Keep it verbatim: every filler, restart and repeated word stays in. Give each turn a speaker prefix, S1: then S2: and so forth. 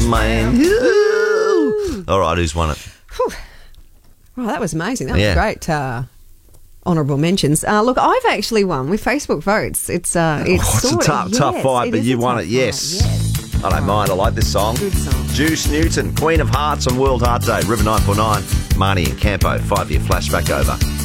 S1: man. Ooh. All right, who's won it?
S2: Whew. Well, that was amazing. That
S1: Yeah.
S2: was great. Uh, honourable mentions. Uh, look, I've actually won with Facebook votes. It's uh, it's,
S1: Oh, it's a
S2: sort
S1: tough,
S2: of,
S1: tough
S2: yes,
S1: fight,
S2: it
S1: but
S2: is
S1: you
S2: a
S1: won
S2: tough
S1: it, yes.
S2: fight, yes.
S1: I don't mind. I like this song.
S2: Good song.
S1: Juice Newton, Queen of Hearts on World Heart Day. River nine four nine. Marnie and Campo, five-year flashback over.